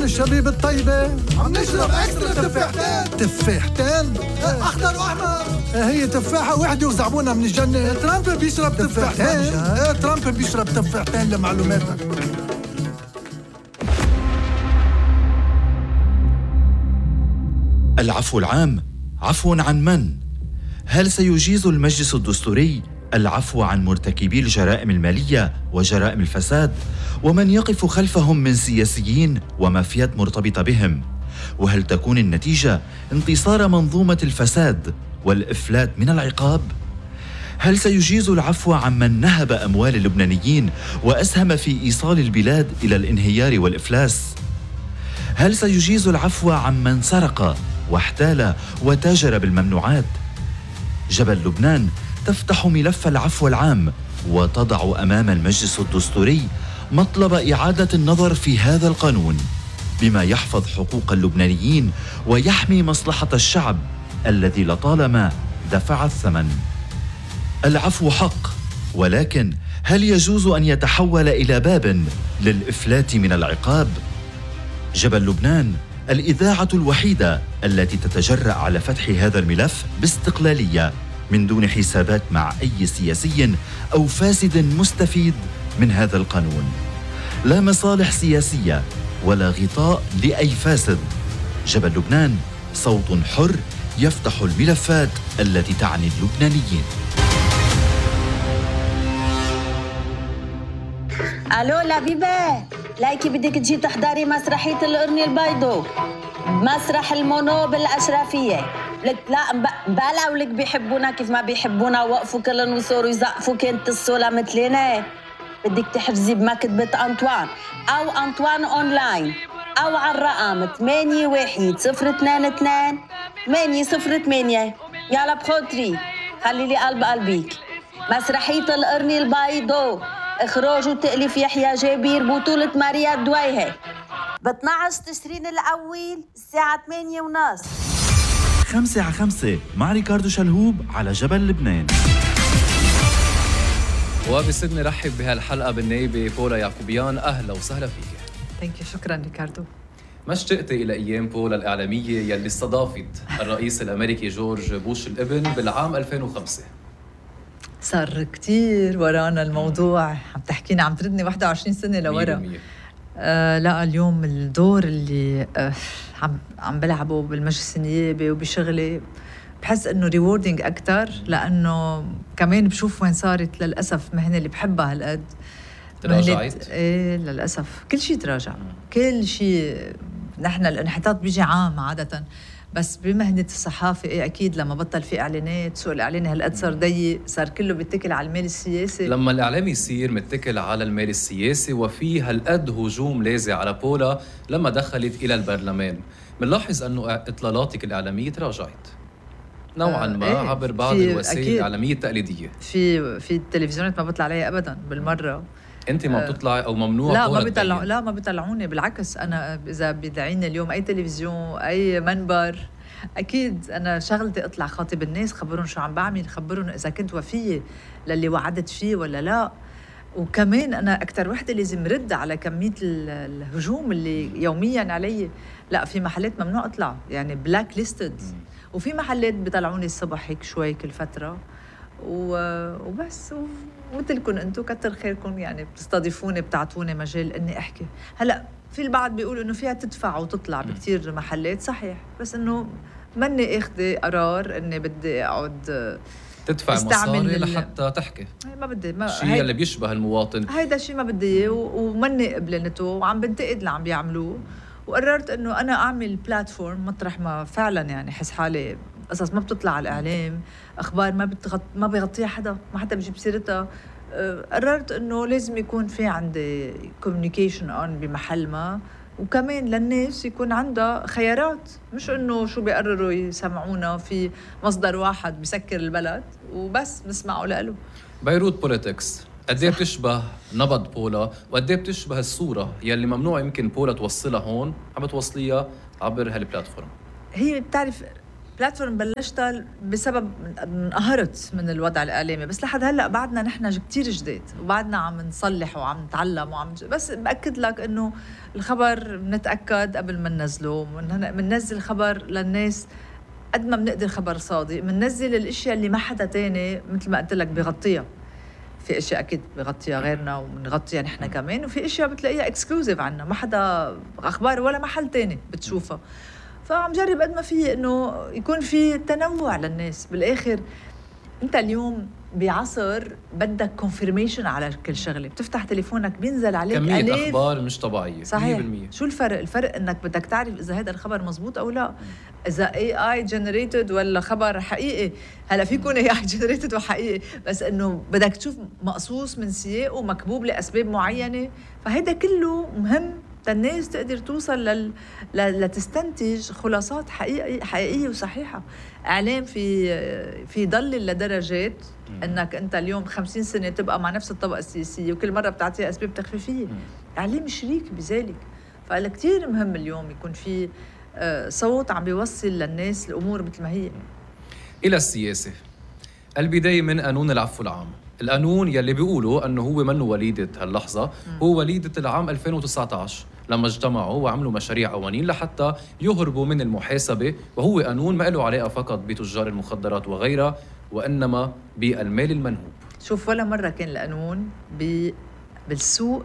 الشبيب الطيبة عم نشرب اكسترا تفاحتين اخضر واحمر. هي تفاحة واحدة وزعبونها من الجنة. ترامب بيشرب تفاحتين. ترامب بيشرب تفاحتين لمعلوماتك. العفو العام عفو عن من؟ هل سيجيز المجلس الدستوري العفو عن مرتكبي الجرائم المالية وجرائم الفساد ومن يقف خلفهم من سياسيين ومافيات مرتبطة بهم؟ وهل تكون النتيجة انتصار منظومة الفساد والإفلات من العقاب؟ هل سيجيز العفو عن من نهب أموال اللبنانيين وأسهم في إيصال البلاد إلى الانهيار والإفلاس؟ هل سيجيز العفو عن من سرق واحتال وتاجر بالممنوعات؟ جبل لبنان تفتح ملف العفو العام وتضع أمام المجلس الدستوري مطلب إعادة النظر في هذا القانون بما يحفظ حقوق اللبنانيين ويحمي مصلحة الشعب الذي لطالما دفع الثمن. العفو حق، ولكن هل يجوز أن يتحول إلى باب للإفلات من العقاب؟ جبل لبنان الإذاعة الوحيدة التي تتجرأ على فتح هذا الملف باستقلالية من دون حسابات مع أي سياسي أو فاسد مستفيد من هذا القانون. لا مصالح سياسية ولا غطاء لأي فاسد. جبل لبنان صوت حر يفتح الملفات التي تعني اللبنانيين. الو لبيبة، لايكي بدك تجي تحضري مسرحية القرن البيضو مسرح المونو بالأشرفية. لك لا بلا ولك بيحبونا كيف ما بيحبونا، وقفوا كلن وصوروا يزقفوا كنت الصولة مثلنا. بدك تحجزي بمكتبة أنطوان أو أنطوان أونلاين أو على الرقم 81-022 808. يلا بخاطري خلي لي قلب قلبيك. مسرحية القرن البيضو، إخراج وتأليف يحيى جابير، بطولة ماريا الدويهة، ب 12 تشرين الأول الساعة 8:30. 5 مع ريكاردو شلهوب على جبل لبنان. وبسدني رحب بهالحلقة بالنائبة بولا يعقوبيان. أهلا وسهلا فيك. ثانك يو، شكرا ريكاردو. ما اشتقتي إلى أيام بولا الإعلامية يلي استضافت الرئيس الأمريكي جورج بوش الابن بالعام 2005؟ صار كتير ورانا الموضوع. عم تحكينا، عم تردني 21 سنة لورا. لا اليوم الدور اللي عم بلعبه بالمجلس النيابي وبشغلي بحس انه ريوردينج اكثر، لانه كمان بشوف وين صارت للاسف مهنه اللي بحبها هالقد. تراجعت؟ ايه للاسف كل شيء تراجع، كل شيء. نحن الانحطاط بيجي عام عاده، بس بمهنة الصحافة إيه أكيد لما بطل في إعلانات، سوق الإعلاني هالقد صار ضيق، صار كله بيتكل على المال السياسي. لما الإعلام يصير متكل على المال السياسي وفي هالقد هجوم لاذع على بولا لما دخلت إلى البرلمان، بنلاحظ أنه إطلالاتك الإعلامية تراجعت نوعاً ما إيه؟ عبر بعض الوسائل الإعلامية التقليدية. في التلفزيونات ما بطلع عليها أبداً بالمرة. انت ما بتطلعي او ممنوع؟ لا ما بيطلعوني، بالعكس انا اذا بيدعيني اليوم اي تلفزيون اي منبر اكيد انا شغلتي اطلع خاطب الناس، خبرهم شو عم بعمل، خبرهم اذا كنت وفيه للي وعدت فيه ولا لا. وكمان انا اكثر وحده لازم رد على كميه الهجوم اللي يوميا علي. لا في محلات ممنوع اطلع، يعني بلاك ليستد، وفي محلات بيطلعوني الصبح هيك شوي كل فتره وبس. ومثلكم انتم كتر خيركم، يعني بتستضيفوني، بتعطوني مجال اني احكي. هلا في البعض بيقولوا انه فيها تدفع وتطلع بكتير محلات، صحيح، بس انه ماني اخذه قرار اني بدي اقعد تدفع مصاري لحتى تحكي. ما بدي، الشيء اللي بيشبه المواطن، هيدا الشيء ما بدي اياه، وماني قبلنته، وعم بنتقد اللي عم بيعملوه. وقررت انه انا اعمل بلاتفورم مطرح ما فعلا يعني حس حالي قصص ما بتطلع على الاعلام، اخبار ما بيغطيها حدا، ما حدا بيجيب سيرتها. قررت انه لازم يكون في عندي كوميونيكيشن اون بمحل ما، وكمان للناس يكون عندها خيارات، مش انه شو بيقرروا يسمعونا في مصدر واحد بيسكر البلد وبس نسمعه له. بيروت بوليتكس قد ايه بتشبه نبض بولا، وقد ايه بتشبه الصوره يلي ممنوع يمكن بولا توصلها هون، عم بتوصليها عبر هالبلاتفورم؟ هي بتعرف بلاتفورم بلشتها بسبب انقهرت من الوضع الإعلامي، بس لحد هلا بعدنا نحن كتير جديد وبعدنا عم نصلح وعم نتعلم بس بأكد لك إنه الخبر بنتأكد قبل ما ننزله، بننزل خبر للناس قد ما بنقدر خبر صادق، بننزل الاشياء اللي ما حدا تاني مثل ما قلت لك بغطيها. في اشياء اكيد بغطيها غيرنا وبنغطيها نحن كمان، وفي اشياء بتلاقيها اكسكلوزيف عنا ما حدا اخبار ولا محل تاني بتشوفها. فعم جرب قد ما في انه يكون في تنوع للناس. بالاخر انت اليوم بعصر بدك كونفيرميشن على كل شغله، بتفتح تليفونك بينزل عليك كمية ألف اخبار مش طبيعيه. صحيح. 100%. شو الفرق انك بدك تعرف اذا هذا الخبر مزبوط او لا، اذا AI generated ولا خبر حقيقي. هلا في يكون AI generated وحقيقي، بس انه بدك تشوف مقصوص من سياقه ومكبوب لاسباب معينه. فهيدا كله مهم الناس تقدر توصل لتستنتج خلاصات حقيقيه وصحيحه. اعلام في ضل لدرجات انك انت اليوم 50 سنه تبقى مع نفس الطبقه السياسيه وكل مره بتعطيها اسباب تخفيفيه. اعلام شريك بذلك. فكتير مهم اليوم يكون في صوت عم بيوصل للناس الامور مثل ما هي. الى السياسه، البدايه من قانون العفو العام. القانون يلي بيقولوا انه هو منه وليده هاللحظه، هو وليده العام 2019 لما اجتمعوا وعملوا مشاريع قوانين لحتى يهربوا من المحاسبه، وهو قانون ما له علاقه فقط بتجار المخدرات وغيرها، وانما بالمال المنهوب. شوف ولا مره كان القانون بالسوق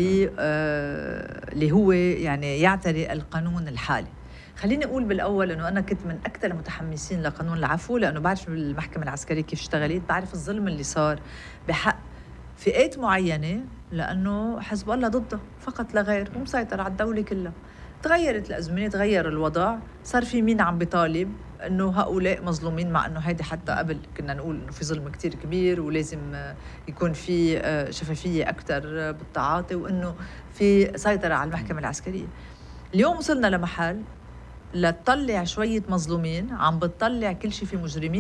اللي هو يعني يعتري القانون الحالي. خليني أقول بالأول أنه أنا كنت من أكثر المتحمسين لقانون العفو، لأنه بعرف المحكمة العسكرية كيف اشتغلت، بعرف الظلم اللي صار بحق فئات معينة لأنه حزب الله ضده فقط لا غير، ومسيطر على الدولة كلها. تغيرت الأزمنة، تغير الوضع، صار في مين عم بيطالب أنه هؤلاء مظلومين، مع أنه هيدي حتى قبل كنا نقول أنه في ظلم كتير كبير ولازم يكون في شفافية أكثر بالتعاطي، وأنه في سيطرة على المحكمة العسكرية. اليوم وصلنا لمحل لتطلع شوية مظلومين عم بتطلع كل شيء في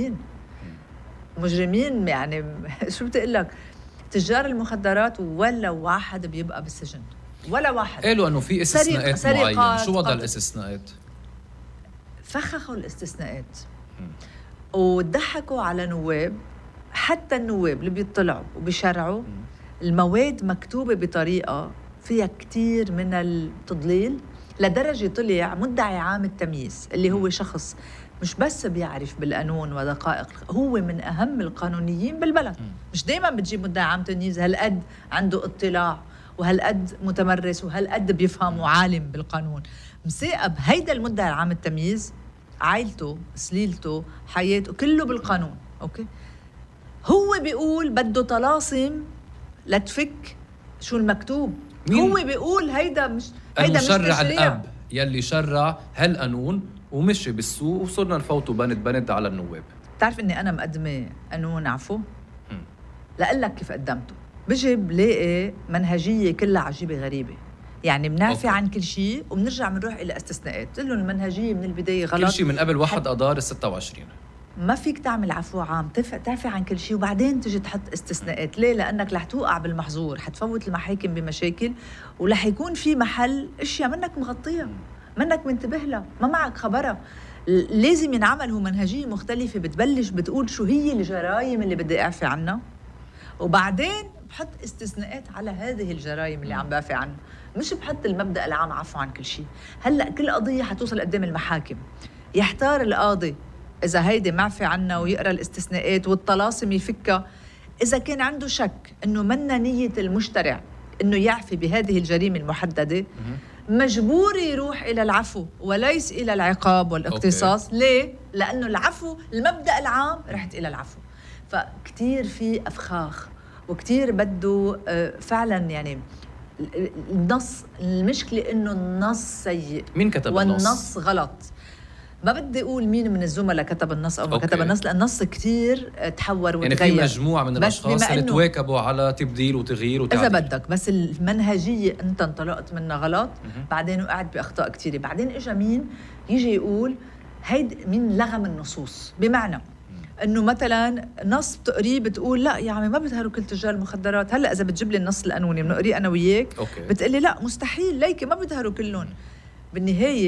مجرمين يعني شو بتقول لك، تجار المخدرات ولا واحد بيبقى بالسجن، ولا واحد. قالوا انه في استثناءات معينة. شو وضع الاستثناءات؟ فخخوا الاستثناءات وضحكوا على نواب. حتى النواب اللي بيطلعوا وبيشرعوا المواد مكتوبة بطريقة فيها كتير من التضليل، لدرجة طلع مدعي عام التمييز اللي هو شخص مش بس بيعرف بالقانون ودقائق، هو من أهم القانونيين بالبلد. مش دايما بتجيب مدعي عام تمييز هالقد عنده اطلاع وهالقد متمرس وهالقد بيفهم وعالم بالقانون. مساقب هيدا المدعي عام التمييز عائلته، سليلته، حياته كله بالقانون. أوكي، هو بيقول بده طلاسم لتفك شو المكتوب. هو بيقول هيدا مش المشرع الأب يلي شرع هالقانون ومشي بالسوق وصرنا نفوتوا بند على النواب. بتعرف اني انا مقدمه قانون عفو؟ لقلك كيف قدمته. بجي بلاقي منهجيه كلها عجيبه غريبه، يعني بنعفي عن كل شيء وبنرجع بنروح الى استثناءات. قلت لهم المنهجيه من البدايه غلط، كل شيء من قبل 1 أذار 26. ما فيك تعمل عفو عام تعفي عن كل شيء وبعدين تجي تحط استثناءات. ليه؟ لأنك رح توقع بالمحظور، حتفوت المحاكم بمشاكل، ورح يكون في محل اشياء منك مغطيها، منك منتبه لها، ما معك خبرها. لازم ينعمل هو منهجية مختلفة بتبلش بتقول شو هي الجرائم اللي بدي أعفي عنها، وبعدين بحط استثناءات على هذه الجرائم اللي عم بعفي عنها. مش بحط المبدأ العام عفو عن كل شيء. هلأ كل قضية حتوصل قدام المحاكم، يحتار القاضي إذا هيدي معفي عنها ويقرأ الاستثناءات والطلاسم يفكها. إذا كان عنده شك إنه منا نية المشترع إنه يعفي بهذه الجريمة المحددة، مجبور يروح إلى العفو وليس إلى العقاب والاقتصاص. ليه؟ لأنه العفو المبدأ العام رحت إلى العفو. فكتير في أفخاخ وكتير بده فعلا يعني النص. المشكلة إنه النص سيء. مين كتب والنص غلط. ما بدي أقول مين من الزملاء كتب النص أو ما كتب النص، لأن النص كتير تحور وتغير. يعني في مجموعة من الأشخاص اللي تواكبوا على تبديل وتغيير وتعديل. إذا بدك، بس المنهجية أنت انطلقت منها غلط، بعدين وقعت بأخطاء كتيرة. بعدين إجا مين يجي يقول هيد مين لغم النصوص، بمعنى إنه مثلا نص بتقريه بتقول لا يا عمي ما بيظهروا كل تجار المخدرات. هلا إذا بتجيب لي النص القانوني بنقريه أنا وياك بتقلي لا مستحيل ليكي ما بيظهروا كلهم. بالنهاية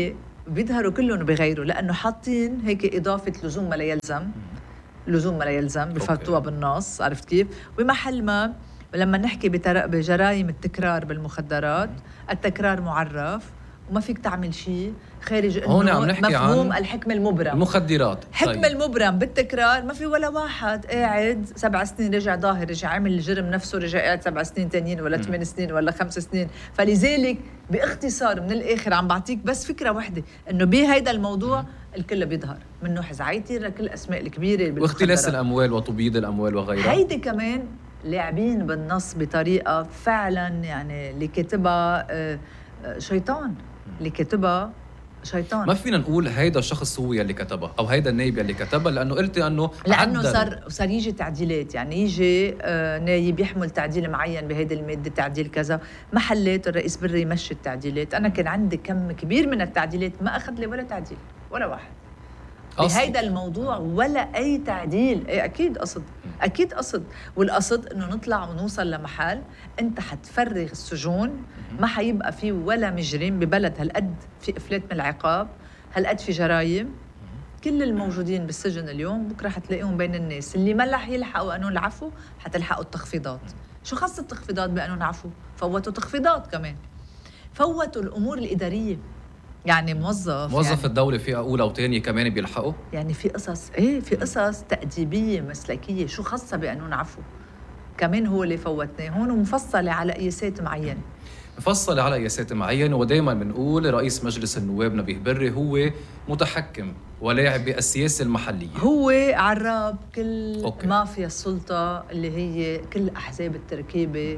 بيظهروا كلهم بغيروا، لانه حاطين هيك اضافه لزوم ما لا يلزم، لزوم ما لا يلزم بفرطوها بالنص، عرفت كيف؟ وبمحل ما لما نحكي بجرائم التكرار بالمخدرات، التكرار معرف وما فيك تعمل شيء خارج انه مفهوم الحكم المبرم. المخدرات حكم المبرم بالتكرار، ما في ولا واحد قاعد 7 سنين رجع ظاهر، رجع عمل الجرم نفسه، رجع قاعد 7 سنين تانيين ولا 8 سنين ولا 5 سنين. فلذلك باختصار من الاخر عم بعطيك بس فكره واحده، انه بهيدا الموضوع الكل بيظهر، من نوح زعيتي لكل الاسماء الكبيره واختلاس الاموال وتبييض الاموال وغيرها. هيدي كمان لاعبين بالنص بطريقه فعلا، يعني اللي كاتبها شيطان، اللي كاتبها شيطان. ما فينا نقول هيدا الشخص هو يلي كتبها او هيدا النايب يلي كتبها، لانه قلتي انه صار يجي تعديلات، يعني يجي نايب يحمل تعديل معين بهيدي الماده، تعديل كذا، محلات الرئيس بري يمشي التعديلات. انا كان عندي كم كبير من التعديلات ما اخذ لي ولا تعديل ولا واحد بهيدا الموضوع، ولا اي تعديل. اكيد قصد، اكيد قصد، والقصد انه نطلع ونوصل لمحل انت حتفرغ السجون، ما حيبقى فيه ولا مجرم ببلد هالقد في افلات من العقاب، هالقد في جرايم. كل الموجودين بالسجن اليوم بكره حتلاقيهم بين الناس، اللي ما رح يلحقوا قانون العفو حتلحقوا التخفيضات. شو خاص التخفيضات بقانون العفو؟ فوتوا تخفيضات كمان، فوتوا الامور الاداريه. يعني موظف يعني الدولة فيها أولى وثانية كمان بيلحقوا، يعني في قصص في قصص تأديبية مسلكية شو خاصة بقانون عفو كمان هو اللي فوتناه هون، ومفصلة على قياسات معينة، مفصلة على قياسات معينة. ودايما بنقول رئيس مجلس النواب نبيه بري هو متحكم ولاعب بالسياسة المحلية، هو عراب كل مافيا السلطة اللي هي كل أحزاب التركيبة.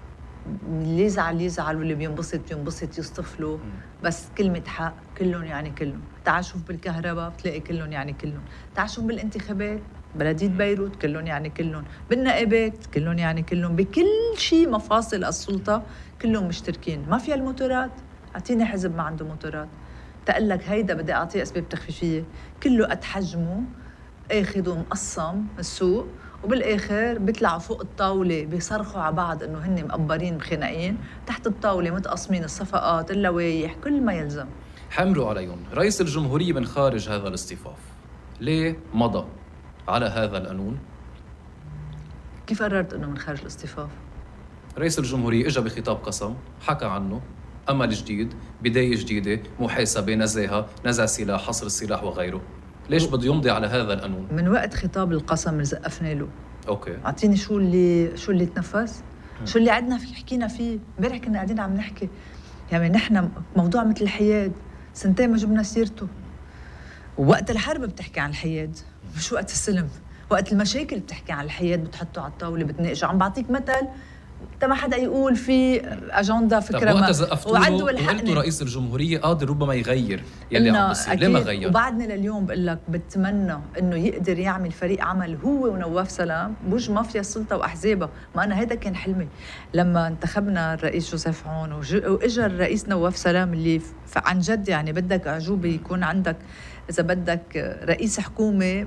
اللي يزعل واللي بينبسط يصطفلوا، بس كلمة حق كلهم يعني كلهم. تعال شوف بالكهرباء بتلاقي كلهم يعني كلهم، تعال شوف بالانتخابات بلدية بيروت كلهم يعني كلهم، بالنائبات كلهم يعني كلهم، بكل شيء مفاصل السلطة كلهم مشتركين. ما فيها الموتورات، أعطيني حزب ما عنده موتورات تقلك هيدا بدي أعطيه أسباب تخفيفية، كله قد حجمه اخذوا مقسم السوق، وبالاخر بيطلعوا فوق الطاوله بيصرخوا على بعض انه هن مقبرين مخنقين، تحت الطاوله متقسمين الصفقات اللوائح كل ما يلزم. حملوا عليهم. رئيس الجمهوريه من خارج هذا الاصطفاف ليه مضى على هذا القانون؟ كيف قررت انه من خارج الاصطفاف؟ رئيس الجمهوريه اجى بخطاب قسم، حكى عنه امل جديد، بدايه جديده، محاسبه، نزاهه، نزع سلاح، حصر السلاح وغيره. ليش بده يمضي على هذا القانون؟ من وقت خطاب القسم اللي زقفنا له. اوكي، اعطيني شو اللي تنفس؟ شو اللي عدنا حكينا فيه؟ امبارح كنا قاعدين عم نحكي، يعني نحن موضوع مثل الحياد 2 سنين ما جبنا سيرته. ووقت الحرب بتحكي عن الحياد، مش وقت السلم. وقت المشاكل بتحكي عن الحياد، بتحطه على الطاوله بتناقشوا. عم بعطيك مثل ما حدا يقول في اجنده فكره ما وعدوا وقلتوا رئيس الجمهوريه قادر ربما يغير يلي عم بيصير، ليه ما غير؟ وبعدنا لليوم بقول لك بتمنى انه يقدر يعمل فريق عمل هو ونواف سلام بوج مافيا السلطه واحزابها. ما انا هيدا كان حلمي لما انتخبنا الرئيس جوزيف عون واجى الرئيس نواف سلام، اللي عن جد يعني بدك اعجوبه يكون عندك إذا بدك رئيس حكومة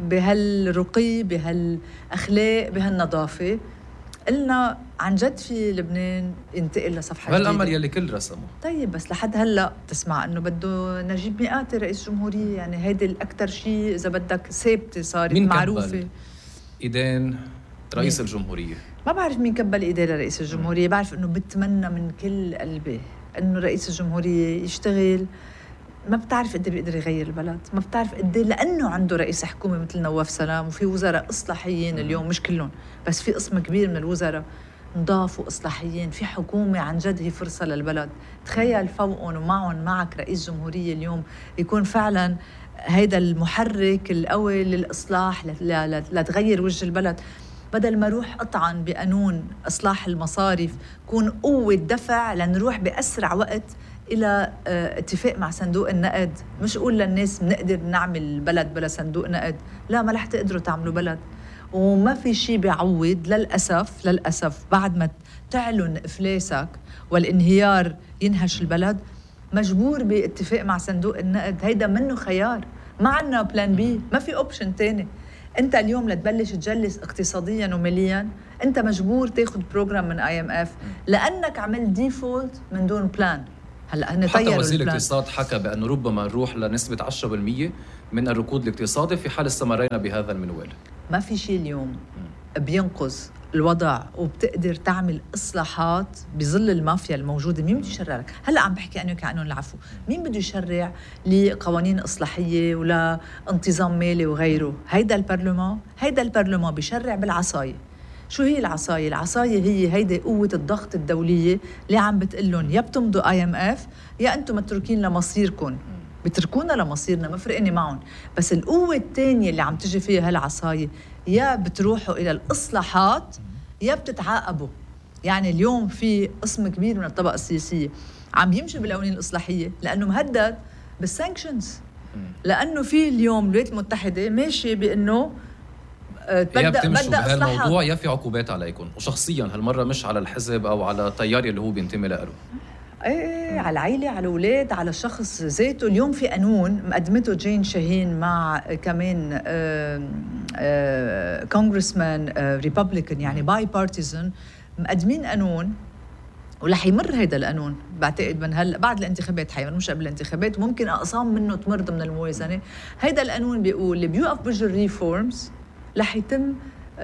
بهالرقي، بهالأخلاق، بهالنظافة. قلنا عن جد في لبنان ينتقل لصفحة جديدة. هالأمل يلي كل رسمه. طيب بس لحد هلأ تسمع أنه بده نجيب مئات رئيس جمهورية، يعني هيدي الأكثر شيء إذا بدك ثابتة صارت معروفة. مين إيدين رئيس الجمهورية؟ ما بعرف مين كبل إيدين رئيس الجمهورية، بعرف أنه بتمنى من كل قلبي أنه رئيس الجمهورية يشتغل. ما بتعرف قد بيقدر يغير البلد، ما بتعرف قد لانه عنده رئيس حكومه مثل نواف سلام، وفي وزراء اصلاحيين اليوم، مش كلهم بس في قسم كبير من الوزراء نضاف واصلاحيين، في حكومه عن جد هي فرصه للبلد. تخيل فوقهم ومعهم معك رئيس جمهوريه اليوم يكون فعلا هيدا المحرك القوي للاصلاح، لتغير وجه البلد. بدل ما روح اطعن بقانون اصلاح المصارف، كون قوه دفع لنروح باسرع وقت إلى اتفاق مع صندوق النقد. مش أقول للناس بنقدر نعمل بلد بلا صندوق نقد، لا، ما رح تقدروا تعملوا بلد. وما في شيء بيعوض للأسف بعد ما تعلن إفلاسك والانهيار ينهش البلد، مجبور باتفاق مع صندوق النقد. هيدا منه خيار، ما عنا بلان بي، ما في اوبشن تاني. انت اليوم لتبلش تجلس اقتصاديا وماليا انت مجبور تاخد بروجرام من IMF لأنك عملت ديفولت من دون بلان. هلا هن حتى طيروا وزير البلان. الاقتصاد حكى بأنه ربما نروح لنسبة 10% من الركود الاقتصادي في حال استمرينا بهذا المنوال. ما في شيء اليوم بينقذ الوضع وبتقدر تعمل إصلاحات بظل المافيا الموجودة. مين بده يشرع لك؟ هلا عم بحكي أنا كقانون العفو، مين بده يشرع لقوانين إصلاحية ولا انتظام مالي وغيره؟ هيدا البرلمان بيشرع بالعصاية. شو هي العصاية؟ العصاية هي هيدي قوة الضغط الدولية اللي عم بتقلن يا بتمضوا IMF يا أنتم متروكين لمصيركم. بتركونا لمصيرنا، ما فرقني معهم. بس القوة الثانية اللي عم تجي فيها هالعصاية يا بتروحوا إلى الإصلاحات يا بتتعاقبوا. يعني اليوم في قسم كبير من الطبقة السياسية عم يمشي بالقوانين الإصلاحية لأنه مهدد بالسانكشنز، لأنه في اليوم الولايات المتحدة ماشي بأنه يا بتمشوا بدأ بهالموضوع يا في عقوبات عليكم، وشخصيا هالمرة مش على الحزب أو على التيار اللي هو بينتمي له. ايه، على العائلة، على الأولاد، على الشخص ذاته. اليوم في قانون مقدمته جين شاهين مع كمان كونغرسمان ريبابليكان، يعني باي بارتيزن، مقدمين قانون ورح يمر هيدا القانون بعتقد من هلا بعد الانتخابات، حيمر مش قبل الانتخابات، وممكن اقسام منه تمر ضمن الموازنه. هيدا القانون بيقول اللي بيوقف بوجه الريفورمز رح يتم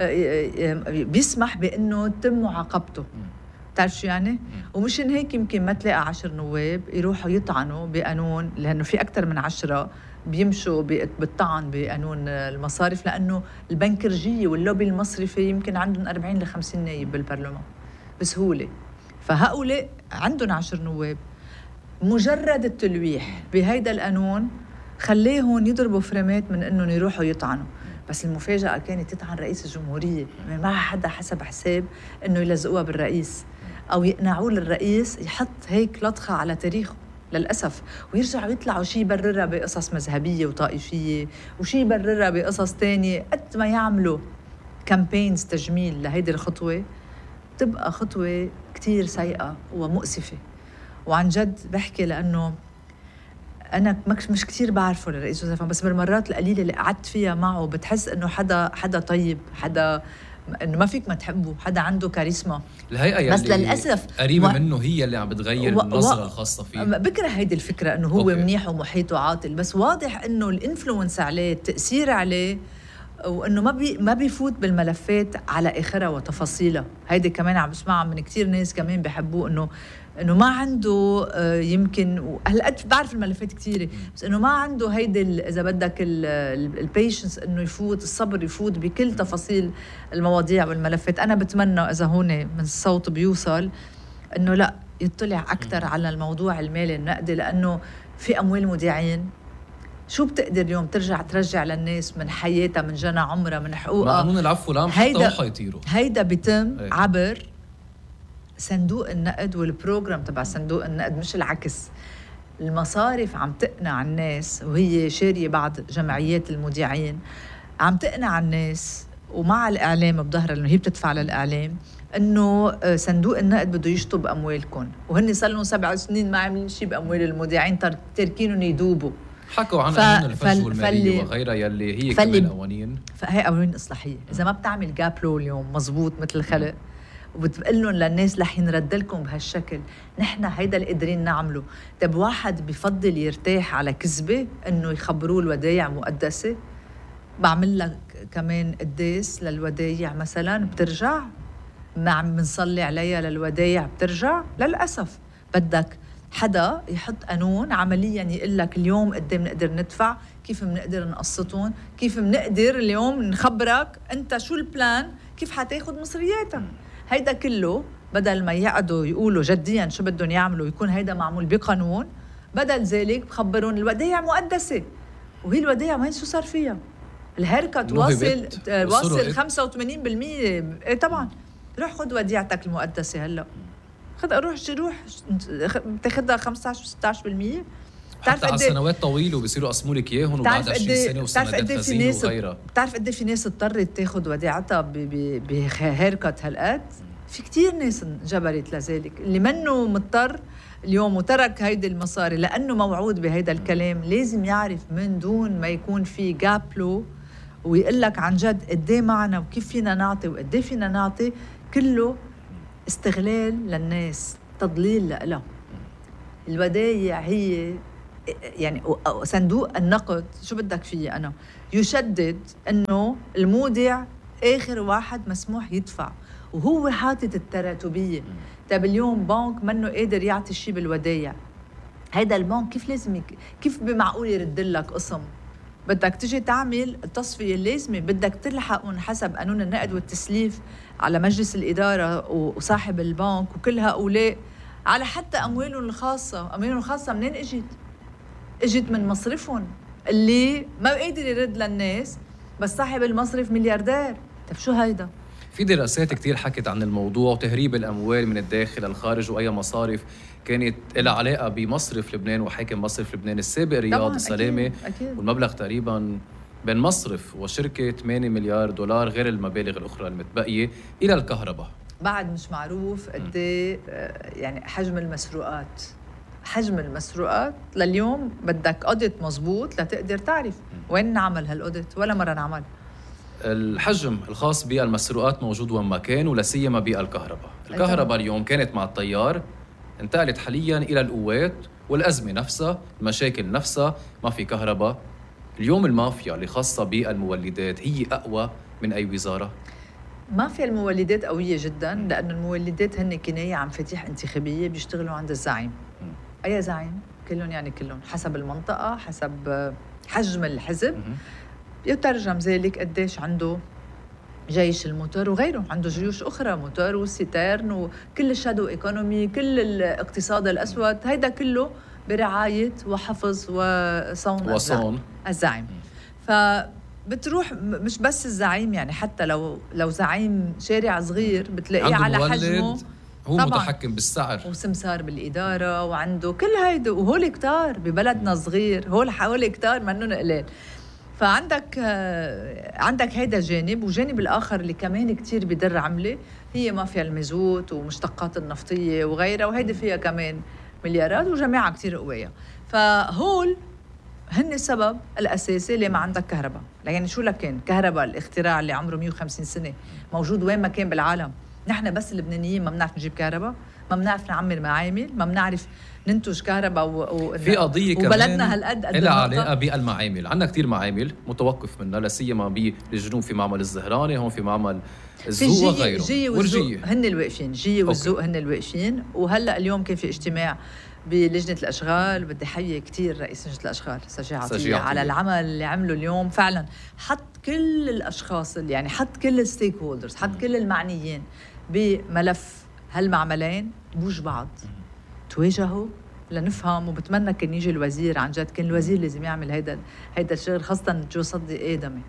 بيسمح بانه تتم معاقبته. بتعرف شو يعني؟ ومشان هيك يمكن ما تلاقي 10 نواب يروحوا يطعنوا بقانون، لانه في اكثر من 10 بيمشوا بالطعن بقانون المصارف، لانه البنكرجيه واللوبي المصرفي يمكن عندهم 40 ل 50 نايب بالبرلمان بسهوله. فهؤلاء عندهم 10 نواب، مجرد التلويح بهيدا القانون خليهم يضربوا فريمات من انهم يروحوا يطعنوا. بس المفاجأة كانت تطعن رئيس الجمهورية، ما حدا حسب حساب انه يلزقوها بالرئيس او يقنعوا للرئيس يحط هيك لطخة على تاريخه للأسف، ويرجعوا يطلعوا شي يبررها بقصص مذهبية وطائفية وشي يبررها بقصص تانية. قد ما يعملوا كامبينز تجميل لهيدي الخطوة تبقى خطوة كتير سيئة ومؤسفة. وعن جد بحكي لأنه أنا مش كتير بعرفه لرئيس وزراء، بس بالمرات القليلة اللي قعدت فيها معه بتحس إنه حدا طيب، حدا إنه ما فيك ما تحبه، حدا عنده كاريزما. الهيئة بس للأسف قريبة منه هي اللي عم بتغير النظرة الخاصة فيه. بكره هيدي الفكرة إنه هو منيح ومحيط وعاطل، بس واضح إنه الإنفلونس عليه، التأثير عليه، وإنه ما بيفوت بالملفات على آخرها وتفاصيلها. هيدي كمان عم بسمعها من كتير ناس كمان بيحبوه، إنه ما عنده يمكن هالقد بعرف الملفات كتيرة، بس إنه ما عنده هيدي إذا بدك البيشنس إنه يفوت، الصبر يفوت بكل تفاصيل المواضيع والملفات. أنا بتمنى إذا هون من الصوت بيوصل إنه لا يطلع أكتر على الموضوع المالي النقدي، لأنه في أموال مودعين شو بتقدر اليوم ترجع للناس من حياتها، من جنى عمرها، من حقوقها. قانون العفو العام حتى وحا يطيروا. هيدا بيتم عبر صندوق النقد والبروجرام تبع صندوق النقد، مش العكس. المصارف عم تقنع الناس وهي شارية بعض جمعيات المودعين، عم تقنع الناس ومع الإعلام بظهرها، لأنه هي بتدفع للإعلام، إنه صندوق النقد بده يشطب أموالكم، وهن صار لهم 7 سنين ما عاملين شيء بأموال المودعين، تركينهم يدوبوا. حكوا عن قانون الفجوة المالية وغيرها يلي هي كمان قوانين، فهي قوانين إصلاحية. إذا ما بتعمل جاب لو اليوم مزبوط مثل الخلق وبتقول لهم للناس رح ينرد لكم بهالشكل، نحن هيدا اللي قادرين نعمله. طب واحد بفضل يرتاح على كذبة إنه يخبروه الودايع مقدسة، بعمل لك كمان قداس للودايع مثلا بترجع، ما عم بنصلي عليها للودايع بترجع. للأسف بدك حدا يحط قانون عمليا يقول لك اليوم قد ايه بنقدر ندفع، كيف بنقدر نقسطهم، كيف بنقدر اليوم نخبرك انت شو البلان، كيف حتاخد مصرياتك. هيدا كله بدل ما يقعدوا يقولوا جديا شو بدهم يعملوا، يكون هيدا معمول بقانون. بدل ذلك بخبرون الودايع مقدسة، وهي الودايع وين شو صار فيها؟ الهيركت واصل 85%. ايه طبعا، روح خد وديعتك المقدسة هلا، روح تاخدها 15 16%. حتى على سنوات طويلة وبصيروا قسموا لك اياهم وبعد 20 سنة وسندات خزينة وغيرها. بتعرف قد ايه في ناس اضطرت تاخد وديعتها بهيركت هالقد؟ في كتير ناس انجبرت لذلك. اللي منه مضطر اليوم وترك هيدي المصاري لأنه موعود بهيدا الكلام، لازم يعرف من دون ما يكون في جاب له ويقول لك عن جد قد ايه معنا وكيف فينا نعطي وقد ايه فينا نعطي. كله استغلال للناس، تضليل لها. الودايع هي يعني صندوق النقد شو بدك فيه أنا يشدد أنه المودع آخر واحد مسموح يدفع، وهو حاطط التراتبية. طيب اليوم بنك منه قادر يعطي شيء بالودايع، هيدا البنك كيف لازم كيف بمعقول يرد لك قسم؟ بدك تجي تعمل التصفية اللازمة، بدك تلحقون حسب قانون النقد والتسليف على مجلس الإدارة وصاحب البنك وكل هؤلاء على حتى أموالهم الخاصة. أموالهم الخاصة منين اجت من مصرفهم اللي ما قادر يرد للناس، بس صاحب المصرف ملياردير. طيب شو هيدا؟ في دراسات كتير حكت عن الموضوع وتهريب الأموال من الداخل للخارج، وأي مصارف كانت لها علاقة بمصرف لبنان وحاكم مصرف لبنان السابق رياض السلامة. أكيد. والمبلغ تقريبا بين مصرف وشركة 8 مليار دولار غير المبالغ الأخرى المتبقية إلى الكهرباء. بعد مش معروف قد يعني حجم المسروقات. حجم المسروقات لليوم بدك أوديت مزبوط لتقدر تعرف وين نعمل هالأوديت، ولا مرة نعمل. الحجم الخاص بالمسروقات موجود وين ما كان، ولا سيما بالكهرباء. الكهرباء اليوم كانت مع التيار، انتقلت حاليا إلى القوات والأزمة نفسها، المشاكل نفسها، ما في كهرباء. اليوم المافيا اللي خاصة بالمولدات هي أقوى من أي وزارة؟ مافيا المولدات قوية جدا، لأن المولدات هن كناية عن مفاتيح انتخابية بيشتغلوا عند الزعيم. أي زعيم؟ كلهم يعني كلهم حسب المنطقة، حسب حجم الحزب يترجم ذلك قديش عنده جيش الموتور وغيره، عنده جيوش أخرى، موتور وستيرن وكل الشادو إيكونومي، كل الاقتصاد الأسود، هيدا كله برعاية وحفظ وصون الزعيم. فبتروح مش بس الزعيم، يعني حتى لو زعيم شارع صغير بتلاقيه على حجمه هو متحكم بالسعر وسمسار بالإدارة وعنده كل هيدا، وهول كتار ببلدنا صغير، هول كتار منهم قليل. فعندك هيدا جانب، وجانب الآخر اللي كمان كتير بدر عملة هي مافيا المازوت ومشتقات النفطية وغيرها، وهيدا فيها كمان مليارات وجماعة كتير قوية. فهول هن السبب الأساسي اللي ما عندك كهرباء. يعني شو لكن كهرباء الاختراع اللي عمره 150 سنة موجود وين ما كان بالعالم. نحن بس اللبنانيين ما بنعرف نجيب كهرباء، ما بنعرف نعمر معامل، ما بنعرف ننتج كهرباء في قضية وبلدنا هالقد لها علاقة بالمعامل. عندنا كتير معامل متوقف منها، لا سيما بالجنوب في معمل الزهراني، هون في معمل الزوق وغيره. والجي هن الواقفين، جي والزوق هن الواقفين. وهلا اليوم كان في اجتماع بلجنة الأشغال، بدي حيي كتير رئيس لجنة الأشغال سجي على العمل اللي عمله اليوم. فعلا حط كل الأشخاص اللي يعني حط كل الستيك هولدرز، حط كل المعنيين بملف هالمعملين بوج بعض، تواجهوا لنفهم. وبتمنى كان يجي الوزير، عن جد كان الوزير لازم يعمل هيدا الشغل، خاصة جو صدي آدمي.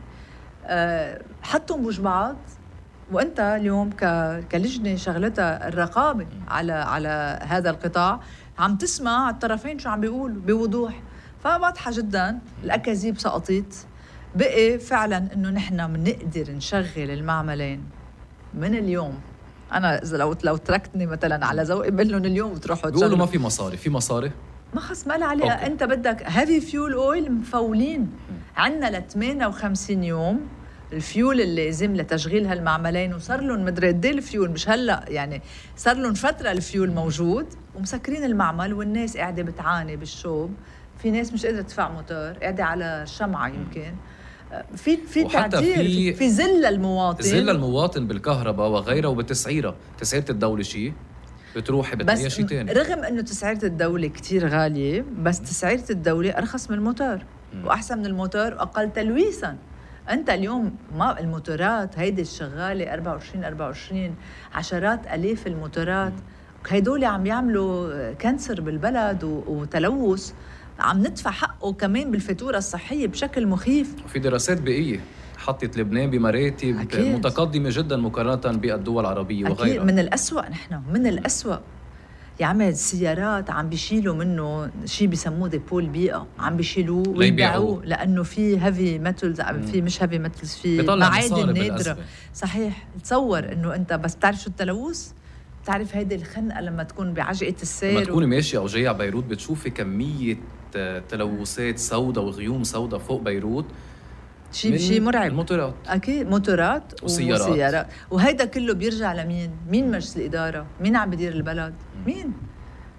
حطهم بوج بعض، وانت اليوم كلجنة شغلتها الرقابة على هذا القطاع، عم تسمع الطرفين شو عم بيقولوا بوضوح. فواضحة جدا الأكاذيب سقطت. بقي فعلا انه نحن بنقدر نشغل المعملين من اليوم. انا اذا لو تركتني مثلا على ذوقي بقول لهم اليوم بتروحوا بيقولوا ما في مصاري. في مصاري ما خص ما عليها. انت بدك هيفي فيول اويل مفولين عندنا ل 58 يوم الفيول اللي لازم لتشغيل هالمعملين، وصار لهم مدري قد ايه الفيول، مش هلا يعني صار لهم فتره الفيول موجود، ومسكرين المعمل والناس قاعده بتعاني بالشوب. في ناس مش قادره تدفع موتور، قاعده على الشمعه يمكن. في تعديل، في ذل المواطن بالكهرباء وغيرها وبتسعيرها. تسعيرة الدولة شيء بتروح بتلاقيها شيء تاني. رغم انه تسعيرة الدولة كتير غالية، بس تسعيرة الدولة ارخص من الموتور واحسن من الموتور واقل تلويثا. انت اليوم ما الموتورات هيدي الشغالة 24 عشرات الاف الموتورات، هيدول عم يعملوا كانسر بالبلد وتلوث، عم ندفع حقه كمان بالفاتورة الصحية بشكل مخيف. وفي دراسات بيئية حطت لبنان بمراتب متقدمة جدا مقارنة بالدول العربية وغيرها. من الأسوأ، نحن من الأسوأ. يا عمي السيارات عم بيشيلوا منه شيء بيسموه ديبول بيئة، عم بيشيلوه ويبيعوه لأنه في هيفي ميتالز، في مش هيفي ميتالز، في معادن نادرة. صحيح. تصور إنه أنت بس بتعرف شو التلوث، بتعرف هيدي الخنقة لما تكون بعجقة السير، لما تكوني ماشية أو جاية على بيروت بتشوفي كمية تلوثات سوداء وغيوم سوداء فوق بيروت. شيء مرعب. الموتورات اكيد، موتورات وسيارات. وهيدا كله بيرجع لمين؟ مين مجلس الاداره؟ مين عم بدير البلد؟ مين؟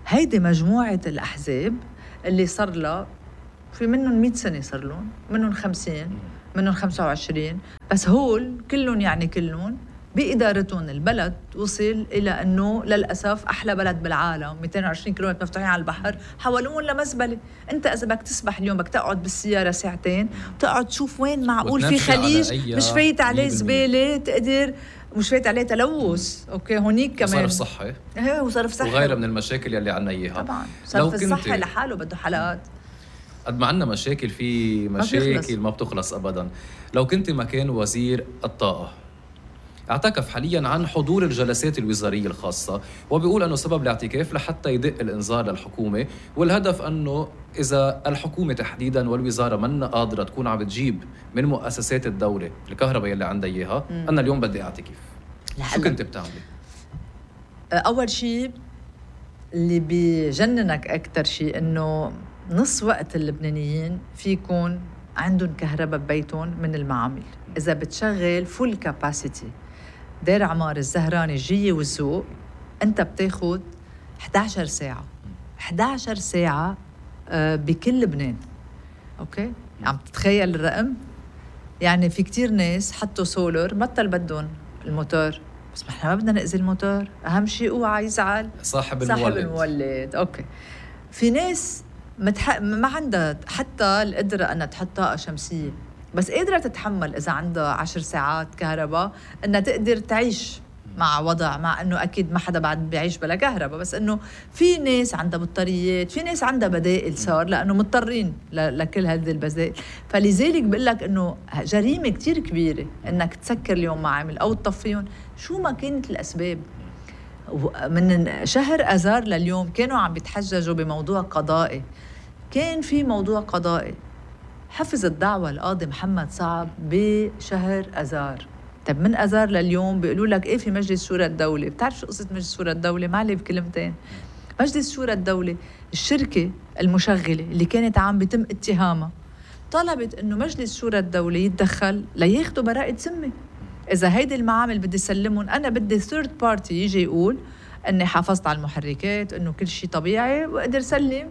هيدي مجموعة الأحزاب اللي صار لها في منهم 100 سنة، صار لهم منهم 50 منهم 25، بس هول كلهم يعني كلهم بإدارتهم البلد وصل إلى أنه للأسف أحلى بلد بالعالم، 220 كيلومتر مفتوحين على البحر حولوهم لمزبلة. أنت إذا بدك تسبح اليوم بدك تقعد بالسيارة ساعتين وتقعد تشوف وين معقول في خليج مش فايت عليه زبالة تقدر، مش فايت عليه تلوث. أوكي هونيك كمان وصرف صحي وصرف صحي وغيرها من المشاكل اللي عنا إياها. طبعا صرف الصحي لحاله بده حلقات. قد ما عنا مشاكل في مشاكل ما بتخلص أبدا. لو كنت مكان وزير الطاقة، اعتكف حاليا عن حضور الجلسات الوزارية الخاصة، وبيقول أنه سبب الاعتكاف لحتى يدق الإنذار للحكومة، والهدف أنه إذا الحكومة تحديدا والوزارة منا قادرة تكون عم بتجيب من مؤسسات الدولة الكهرباء اللي عندها إياها، أنا اليوم بدي أعتكف. شو كنت بتعملي؟ أول شيء اللي بيجننك أكتر شيء أنه نص وقت اللبنانيين فيكون عندهم كهرباء ببيتهم من المعامل. إذا بتشغل فول كاباسيتي دير عمار الزهراني الجية والزوق، أنت بتاخد 11 ساعة 11 ساعة بكل لبنان. أوكي عم تتخيل الرقم؟ يعني في كتير ناس حطوا سولر بطل بدهم الموتور، بس احنا ما بدنا نأذي الموتور، أهم شيء اوعى يزعل صاحب المولد. أوكي في ناس ما عندها حتى القدرة أنها تحط طاقة شمسية، بس قادرة تتحمل إذا عندها 10 ساعات كهرباء أنها تقدر تعيش مع وضع، مع أنه أكيد ما حدا بعد بيعيش بلا كهرباء، بس أنه في ناس عندها بطاريات، في ناس عندها بدائل صار لأنه مضطرين لكل هذه البدائل. فلذلك بقول لك أنه جريمة كتير كبيرة أنك تسكر اليوم معامل أو تطفيهم شو ما كانت الأسباب. من شهر أذار لليوم كانوا عم بيتحججوا بموضوع قضائي، كان في موضوع قضائي حفظ الدعوة القاضي محمد صعب بشهر أذار. طب من أذار لليوم بيقولوا لك إيه في مجلس شورى الدولة. بتعرف شو قصة مجلس شورى الدولة؟ معلي بكلمتين. مجلس شورى الدولة الشركة المشغلة اللي كانت عم بيتم اتهامها طلبت إنه مجلس شورى الدولة يتدخل لياخدوا براءة ذمة. إذا هيدي المعامل بدي سلمهم، أنا بدي ثيرد بارتي يجي يقول أني حافظت على المحركات، إنه كل شيء طبيعي وقدر سلم.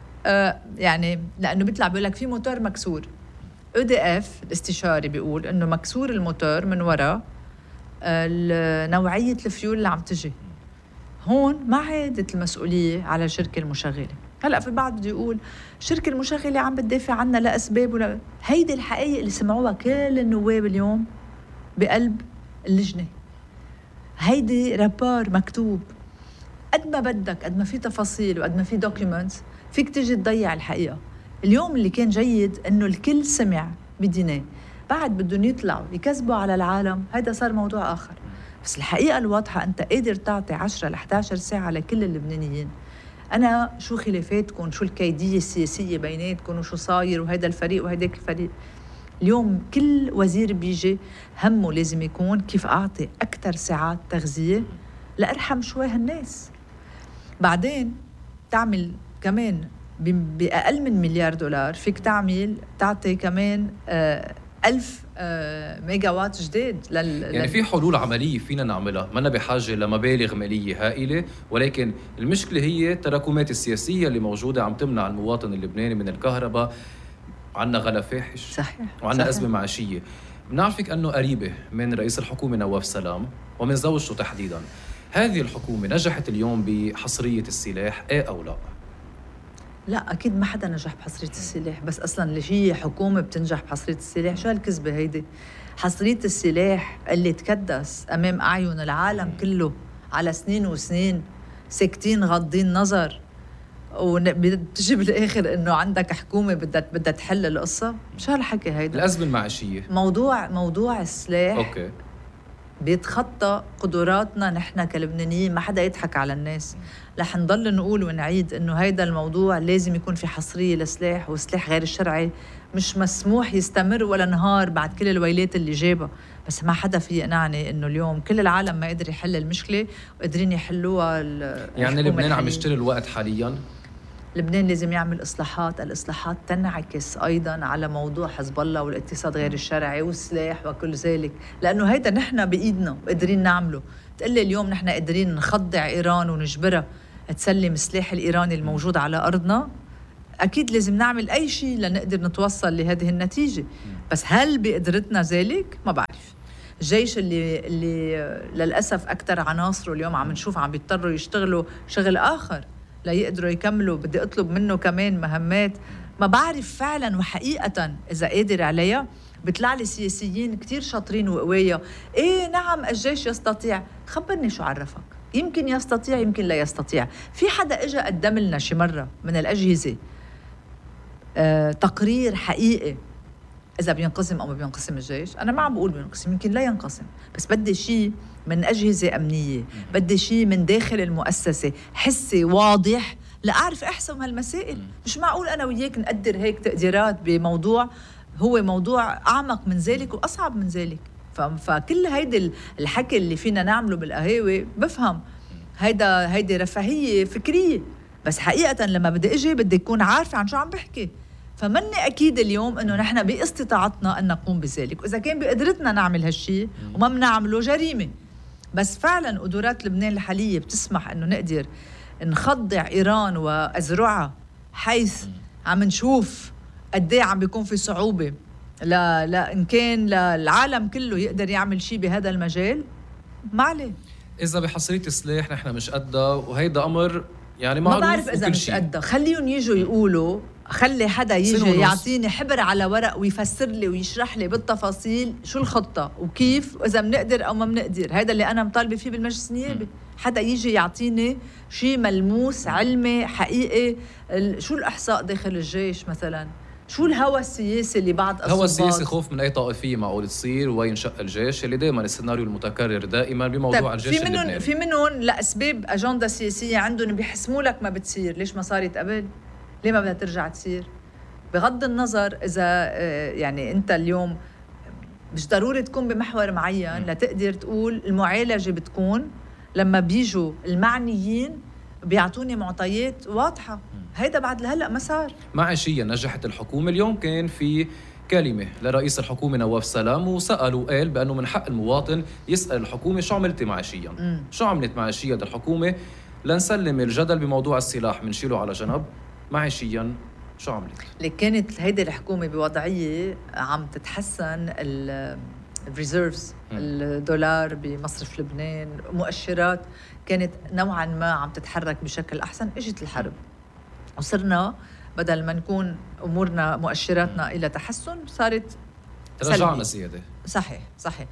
يعني لأنه بيطلع بيقول لك في موتور مكسور، EDF الاستشاري بيقول إنه مكسور الموتور من وراء نوعية الفيول اللي عم تجي هون، ما عادت المسؤولية على الشركة المشغلة. هلأ في بعض بده يقول الشركة المشغلة عم بتدافع عنها لأسباب ولا هيدي الحقيقة اللي سمعوها كل النواب اليوم بقلب اللجنة. هيدي رابور مكتوب، قد ما بدك قد ما في تفاصيل وقد ما في دوكيومنتس فيك تجي تضيع الحقيقة. اليوم اللي كان جيد إنه الكل سمع بديناه، بعد بدهم يطلعوا يكذبوا على العالم، هيدا صار موضوع آخر. بس الحقيقة الواضحة أنت قادر تعطي 10 ل 11 ساعة لكل اللبنانيين. أنا شو خلافاتكم، شو الكيدية السياسية بيناتكم وشو صاير وهيدا الفريق وهيداك الفريق، اليوم كل وزير بيجي همه لازم يكون كيف أعطي أكتر ساعات تغذية لأرحم شوي هالناس. بعدين تعمل كمان بأقل من $1,000,000 فيك تعطي كمان 1000 ميجا وات جديد يعني في حلول عملية فينا نعملها، ما بحاجة لمبالغ مالية هائلة، ولكن المشكلة هي التراكمات السياسية اللي موجودة عم تمنع المواطن اللبناني من الكهرباء. عنا غلا فاحش صحيح، وعنا أزمة معيشية. بنعرفك أنه قريبة من رئيس الحكومة نواف سلام ومن زوجته تحديداً. هذه الحكومة نجحت اليوم بحصرية السلاح إيه أو لا؟ لا أكيد ما حدا نجح بحصرية السلاح، بس أصلاً اللي هي حكومة بتنجح بحصرية السلاح شو هالكذبة هيدي؟ حصرية السلاح اللي تكدس أمام أعين العالم كله على سنين وسنين، ساكتين غاضين نظر، وبتجي بالآخر إنه عندك حكومة بدها تحل القصة. مش هالحكي هيدا. الأزمة المعيشية موضوع السلاح أوكي بيتخطى قدراتنا نحن كلبنانيين. ما حدا يضحك على الناس، رح نضل نقول ونعيد إنه هيدا الموضوع لازم يكون في حصرية لسلاح، والسلاح غير الشرعي مش مسموح يستمر ولا نهار بعد كل الويلات اللي جابها. بس ما حدا في يقنعني إنه اليوم كل العالم ما قدر يحل المشكلة وقدرين يحلوها. يعني لبنان عم يشتري الوقت حالياً. لبنان لازم يعمل إصلاحات، الإصلاحات تنعكس أيضاً على موضوع حزب الله والاقتصاد غير الشرعي والسلاح وكل ذلك، لأنه هيدا نحن بإيدنا وقادرين نعمله. تقلي اليوم نحن قادرين نخضع إيران ونجبرها تسلم السلاح الإيراني الموجود على أرضنا، أكيد لازم نعمل أي شيء لنقدر نتوصل لهذه النتيجة. بس هل بقدرتنا ذلك؟ ما بعرف. الجيش اللي للأسف أكثر عناصره اليوم عم نشوف عم بيضطروا يشتغلوا شغل آخر ليقدروا يكملوا، بدي أطلب منه كمان مهمات ما بعرف فعلا وحقيقة إذا قادر عليها. بيطلع لي سياسيين كتير شاطرين وقوية، إيه نعم الجيش يستطيع. خبرني شو عرفك؟ يمكن يستطيع يمكن لا يستطيع. في حدا إجا قدم لنا شي مرة من الأجهزة تقرير حقيقي إذا بينقسم أو ما بينقسم الجيش. أنا ما عم بقول بينقسم، يمكن لا ينقسم، بس بدي شيء من أجهزة أمنية، بدي شيء من داخل المؤسسة حسي واضح لأعرف أحسم هالمسائل. مش معقول أنا وياك نقدر هيك تقديرات بموضوع هو موضوع أعمق من ذلك وأصعب من ذلك. فكل هيدا الحكي اللي فينا نعمله بالقهاوي بفهم هيدي رفاهية فكرية، بس حقيقة لما بدي أجي بدي أكون عارفة عن شو عم بحكي. فمني أكيد اليوم أنه نحن باستطاعتنا أن نقوم بذلك، وإذا كان بقدرتنا نعمل هالشي وما بنعمله جريمة. بس فعلا قدرات لبنان الحالية بتسمح أنه نقدر نخضع إيران وأزرعها، حيث عم نشوف قديه عم بيكون في صعوبة لا إن كان للعالم كله يقدر يعمل شيء بهذا المجال. ما عليه، إذا بحصرية السلاح نحن مش قدها، وهيدا أمر يعني ما معروف. بعرف إذا مش قدها، خليهم يجوا يقولوا، خلي حدا يجي يعطيني حبر على ورق ويفسر لي ويشرح لي بالتفاصيل شو الخطة وكيف، وإذا بنقدر أو ما بنقدر. هيدا اللي أنا مطالبة فيه بالمجلس النيابي. حدا يجي يعطيني شيء ملموس علمي حقيقي. شو الإحصاء داخل الجيش مثلا؟ شو الهوى السياسي اللي بعض الضباط؟ الهوى السياسي خوف من أي طائفية معقول تصير وينشق الجيش، اللي دائما السيناريو المتكرر دائما بموضوع الجيش اللبناني. في منهم لأسباب أجندة سياسية عندهم بيحسموا لك ما بتصير. ليش ما صارت قبل؟ ليه ما بدها ترجع تصير؟ بغض النظر إذا يعني أنت اليوم مش ضروري تكون بمحور معين لتقدر تقول المعالجة بتكون لما بيجوا المعنيين بيعطوني معطيات واضحة. هيدا بعد لهلأ ما صار. معيشيا نجحت الحكومة. اليوم كان في كلمة لرئيس الحكومة نواف سلام، وسأله قال بأنه من حق المواطن يسأل الحكومة شو عملتي معيشيا. شو عملت معيشيا الحكومة؟ لنسلم الجدل بموضوع السلاح منشيله على جنب. معيشيا شو عملت؟ اللي كانت هيدي الحكومة بوضعية عم تتحسن الريزيرفز، الدولار بمصرف لبنان، مؤشرات كانت نوعا ما عم تتحرك بشكل أحسن. اجت الحرب وصرنا بدل ما نكون أمورنا مؤشراتنا إلى تحسن صارت رجعنا زيادة. صحيح.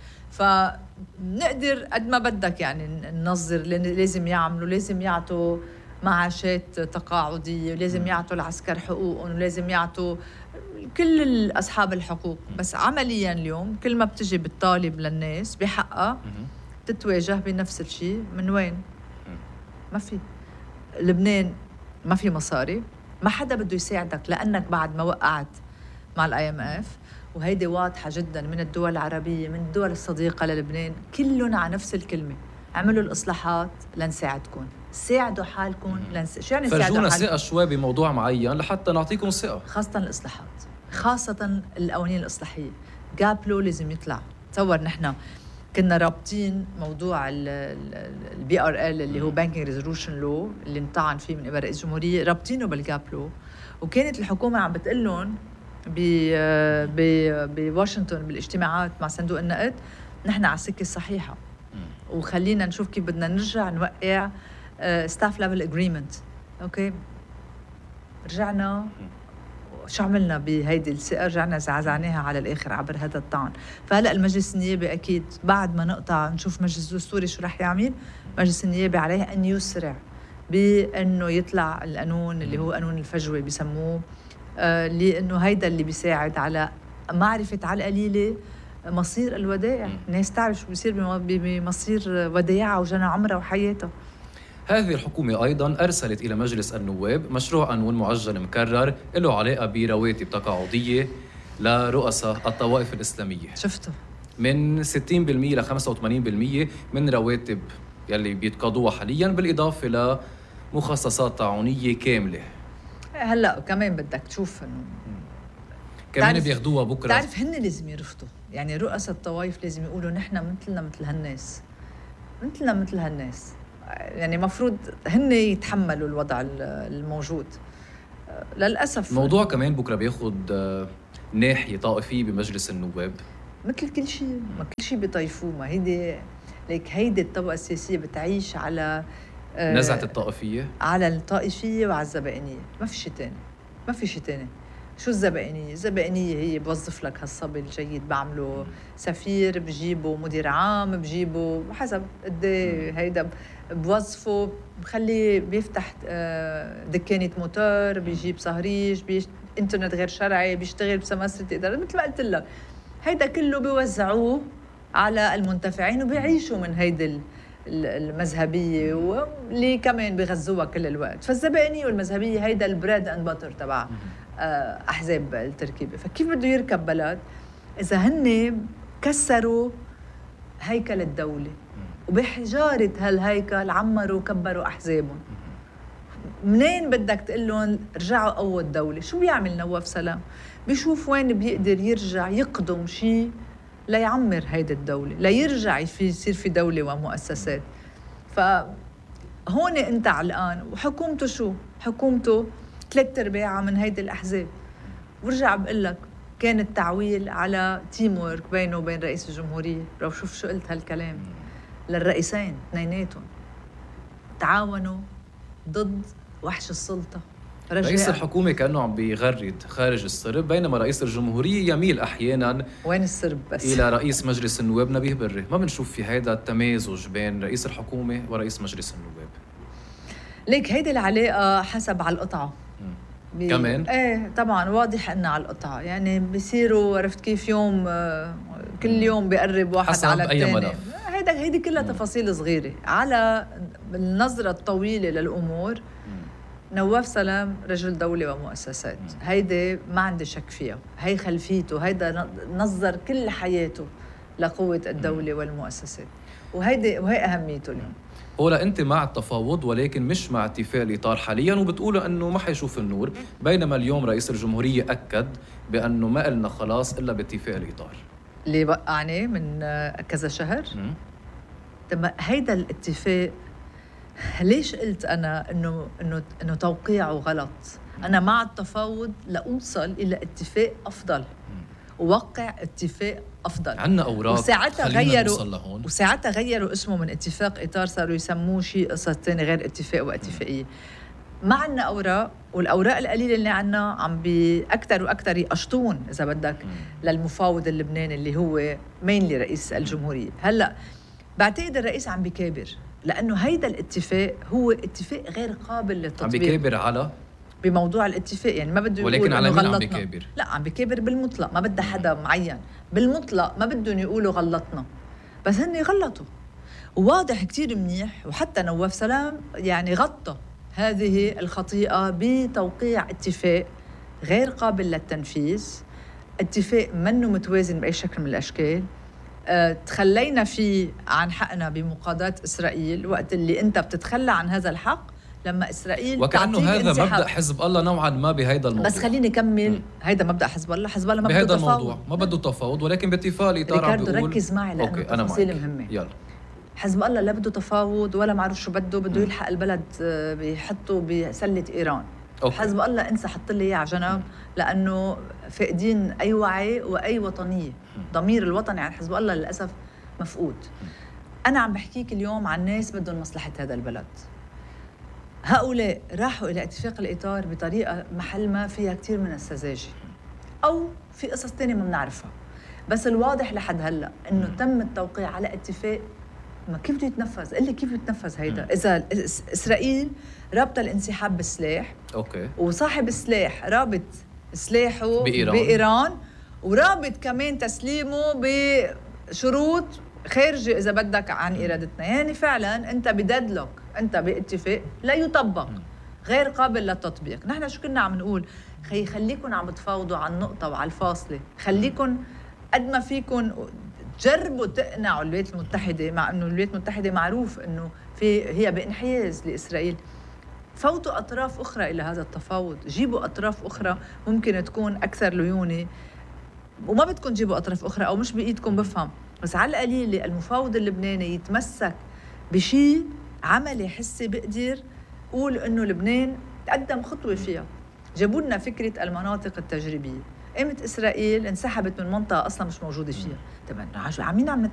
فنقدر قد ما بدك يعني ننظر، لازم يعملوا، لازم يعطوا معاشات تقاعدية، ولازم يعطوا العسكر حقوقهم، ولازم يعطوا كل أصحاب الحقوق. بس عمليا اليوم كل ما بتجي بالطالب للناس بحقها تتواجه بنفس الشيء. من وين؟ ما في. لبنان ما في مصاري، ما حدا بده يساعدك لأنك بعد ما وقعت مع الIMF، وهيدي واضحة جدا من الدول العربية، من الدول الصديقة للبنان، كلهم على نفس الكلمة: عملوا الإصلاحات لنساعدكم، ساعدوا حالكم شو يعني ساعدوا حالكم؟ فرجونا ثقة شوي بموضوع معين لحتى نعطيكم ثقة، خاصة الإصلاحات، خاصة القوانين الإصلاحية. جاب لو لازم يطلع. تصور نحن كنا رابطين موضوع الBRL اللي هو Banking Resolution Law اللي انطعن فيه من قبل رئيس الجمهورية، رابطينه بالجاب لو، وكانت الحكومة عم بتقول لهم بواشنطن بالاجتماعات مع صندوق النقد نحن على السكة الصحيحة، وخلينا نشوف كيف بدنا نرجع نوقع staff level agreement. اوكي، رجعنا شو عملنا بهيدي الثقة؟ رجعنا زعزعناها على الآخر عبر هذا الطعن. فهلأ المجلس النيابي أكيد بعد ما نقطع نشوف مجلس دستوري شو رح يعمل. مجلس النيابي عليه أن يسرع بأنه يطلع القانون اللي هو قانون الفجوة بيسموه، لأنه هيدا اللي بيساعد على معرفة على القليلة مصير الودائع. الناس تعرف شو بيصير بمصير ودائعها وجنى عمرها وحياتها. هذه الحكومة أيضاً أرسلت إلى مجلس النواب مشروع قانون معجل مكرر له علاقة برواتب تقاعدية لرؤساء الطوائف الإسلامية. شفته من 60% ل 85% من رواتب يلي بيتقاضوها حالياً، بالإضافة لمخصصات تعاونية كاملة. هلأ كمان بدك تشوف إنه كمان بياخدوها بكرة. تعرف هن لازم يرفضوا، يعني رؤساء الطوائف لازم يقولوا نحن مثلنا مثل هالناس، مثلنا مثل هالناس. يعني مفروض هن يتحملوا الوضع الموجود. للأسف الموضوع كمان بكرة بياخد ناحية طائفية بمجلس النواب مثل كل شيء، ما كل شيء بيطيفوه. ما هيدي الطبقة السياسية بتعيش على نزعة الطائفية، على الطائفية وعلى الزبائنية. ما في شيء تاني، ما في شيء تاني. شو الزبائنية؟ الزبائنية هي بوظف لك هالصبي الجيد، بعمله سفير، بجيبه مدير عام، بجيبه حسب قد هيدا بوظفه، بخليه بيفتح دكانة موتور، بيجيب صهريج، انترنت غير شرعي، بيشتغل بسماسرة إدارة. مثل ما قلت لك هيدا كله بيوزعوه على المنتفعين وبيعيشوا من هيدا المذهبية واللي كمان بيغذوها كل الوقت. فالزبائنية والمذهبية هيدا البريد اند باتر تبع أحزاب التركيبة. فكيف بده يركب بلد إذا هن كسروا هيكل الدولة وبحجارة هالهيكل عمروا وكبروا أحزابهم؟ منين بدك تقول لهم رجعوا قووا الدولة؟ شو بيعمل نواف سلام؟ بيشوف وين بيقدر يرجع يقدم شيء ليعمر هيدا الدولة، ليرجع يصير في دولة ومؤسسات. فهون انت علقان. وحكومته شو؟ حكومته 3/4 من هيدا الأحزاب. ورجع بقول لك كان التعويل على تيم وورك بينه وبين رئيس الجمهورية. لو شوف شو قلت هالكلام للرئيسين اثنيناتهم، تعاونوا ضد وحش السلطة. رئيس الحكومة كأنه عم بيغرد خارج السرب، بينما رئيس الجمهورية يميل أحياناً وين السرب بس إلى رئيس مجلس النواب نبيه بري. ما بنشوف في هيدا التمازج بين رئيس الحكومة ورئيس مجلس النواب. ليك هيدي العلاقة حسب على القطعة كمان؟ ايه طبعا واضح انها على القطعة. يعني بيصيروا عرفت كيف يوم كل يوم بيقرب واحد على الثاني. هيدي كلها تفاصيل صغيرة. على النظرة الطويلة للأمور نواف سلام رجل دولة ومؤسسات، هيدي ما عندي شك فيها. هي خلفيته، هيدا نظر كل حياته لقوة الدولة والمؤسسات، وهي أهميته اليوم. هولا أنت مع التفاوض ولكن مش مع اتفاق الإطار حالياً، وبتقولوا أنه ما حيشوف النور، بينما اليوم رئيس الجمهورية أكد بأنه ما قلنا خلاص إلا باتفاق الإطار اللي وقعني من كذا شهر. طب هيدا الاتفاق ليش قلت أنا إنه توقيعه غلط؟ أنا مع التفاوض لأوصل إلى اتفاق أفضل، ووقع اتفاق أفضل. عنا أوراق وساعتها غيروا اسمه من اتفاق إطار، صاروا يسموه شيء قصة تاني غير اتفاق واتفاقية. ما عنا أوراق، والأوراق القليلة اللي عنا عم بأكتر وأكتر يقشطون إذا بدك للمفاوض اللبناني اللي هو مينلي رئيس الجمهورية. هلأ بعتقد الرئيس عم بيكابر، لأنه هيدا الاتفاق هو اتفاق غير قابل للتطبيق. عم بيكابر على بموضوع الاتفاق، يعني ما بده يقول ولكن على مين غلطنا. عم بيكابر؟ لا عم بيكابر بالمطلق، ما بدها حدا معين. بالمطلق ما بدهم يقولوا غلطنا، بس هن غلطوا وواضح كتير منيح. وحتى نواف سلام يعني غطى هذه الخطيئة بتوقيع اتفاق غير قابل للتنفيذ، اتفاق منه متوازن بأي شكل من الأشكال. تخلينا فيه عن حقنا بمقاضاة إسرائيل، وقت اللي أنت بتتخلى عن هذا الحق لما إسرائيل وكأنه هذا انسحاب. مبدأ حزب الله نوعا ما بهيدا الموضوع. بس خليني أكمل. هيدا مبدأ حزب الله ما بده بهيدا تفاوض، الموضوع ما بده تفاوض، ولكن باتفاق الإطار عم بيقول ركز معي لأنه تفاصيل مهمة. يلا. حزب الله لا بده تفاوض ولا معروف شو بده يلحق البلد بيحطه بسلة إيران. حزب الله انسى حط لي اياه على جنب، لانه فاقدين اي وعي واي وطنيه. ضمير الوطني عن حزب الله للاسف مفقود. انا عم بحكيك اليوم عن ناس بدهم مصلحه هذا البلد. هؤلاء راحوا الى اتفاق الاطار بطريقه محل ما فيها كثير من السذاجه، او في قصص ثانيه ما بنعرفها. بس الواضح لحد هلا انه تم التوقيع على اتفاق. ما كيف بده يتنفذ؟ قل لي كيف يتنفذ هيدا؟ اذا اسرائيل رابطه الانسحاب بالسلاح، وصاحب السلاح رابط سلاحه بإيران ورابط كمان تسليمه بشروط خارجه اذا بدك عن ارادتنا. يعني فعلا انت بديدلوك، انت باتفاق لا يطبق، غير قابل للتطبيق. نحن شو كنا عم نقول؟ خليكم عم بتفاوضوا على النقطه وعلى الفاصله، خليكم قد ما فيكم جربوا تقنعوا الولايات المتحدة، مع أنه الولايات المتحدة معروف أنه هي بانحياز لإسرائيل. فوتوا أطراف أخرى إلى هذا التفاوض، جيبوا أطراف أخرى ممكن تكون أكثر ليونة، وما بدكم تجيبوا أطراف أخرى أو مش بإيدكم، بفهم. بس على القليل المفاوض اللبناني يتمسك بشيء عملي حسي بقدر قول إنه لبنان تقدم خطوة فيها. جابوا لنا فكرة المناطق التجريبية، قامت إسرائيل انسحبت من منطقة أصلا مش موجودة فيها. طبعا عمين عم